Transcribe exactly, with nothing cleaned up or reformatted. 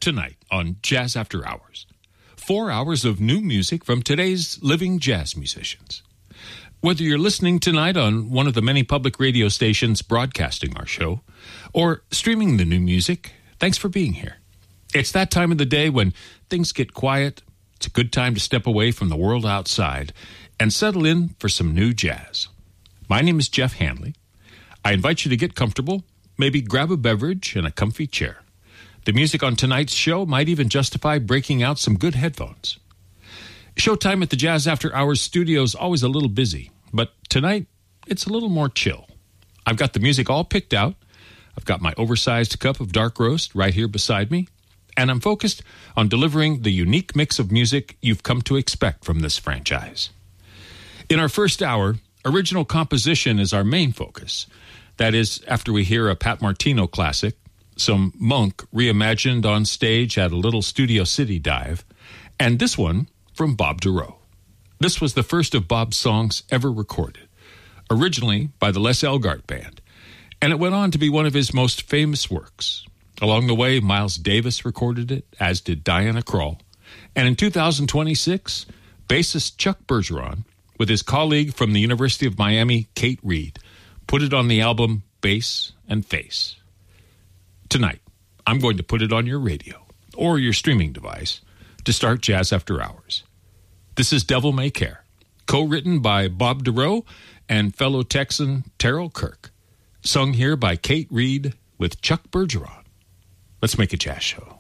tonight on Jazz After Hours. Four hours of new music from today's living jazz musicians. Whether you're listening tonight on one of the many public radio stations broadcasting our show, or streaming the new music, thanks for being here. It's that time of the day when things get quiet. It's a good time to step away from the world outside and settle in for some new jazz. My name is Jeff Hanley. I invite you to get comfortable, maybe grab a beverage and a comfy chair. The music on tonight's show might even justify breaking out some good headphones. Showtime at the Jazz After Hours studio is always a little busy, but tonight it's a little more chill. I've got the music all picked out. I've got my oversized cup of dark roast right here beside me, and I'm focused on delivering the unique mix of music you've come to expect from this franchise. In our first hour, original composition is our main focus. That is, after we hear a Pat Martino classic, some Monk reimagined on stage at a little Studio City dive, and this one from Bob Dorough. This was the first of Bob's songs ever recorded, originally by the Les Elgart Band, and it went on to be one of his most famous works. Along the way, Miles Davis recorded it, as did Diana Krall, and in two thousand twenty-six, bassist Chuck Bergeron, with his colleague from the University of Miami, Kate Reed, put it on the album Bass and Face. Tonight, I'm going to put it on your radio or your streaming device to start Jazz After Hours. This is Devil May Care, co-written by Bob Dorough and fellow Texan Terrell Kirk, sung here by Kate Reed with Chuck Bergeron. Let's make a jazz show.